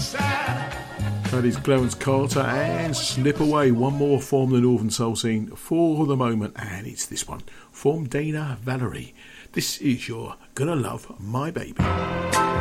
That is Clarence Carter and Slip Away. One more from the Northern Soul scene for the moment, and it's this one from Dana Valerie. This is your Gonna Love My Baby.